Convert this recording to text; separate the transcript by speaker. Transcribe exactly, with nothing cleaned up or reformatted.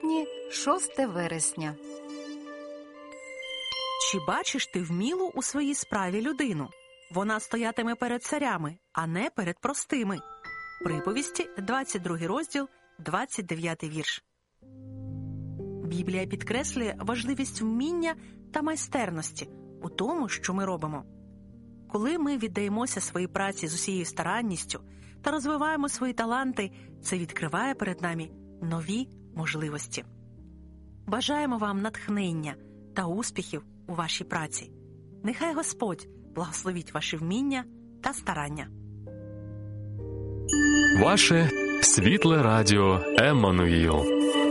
Speaker 1: Сьогодні шосте вересня.
Speaker 2: Чи бачиш ти вмілу у своїй справі людину? Вона стоятиме перед царями, а не перед простими. Приповісті, двадцять другий розділ, двадцять дев'ятий вірш. Біблія підкреслює важливість вміння та майстерності у тому, що ми робимо. Коли ми віддаємося своїй праці з усією старанністю та розвиваємо свої таланти, це відкриває перед нами нові можливості. Бажаємо вам натхнення та успіхів у вашій праці. Нехай Господь благословить ваші вміння та старання.
Speaker 3: Ваше світле радіо Еммануїл.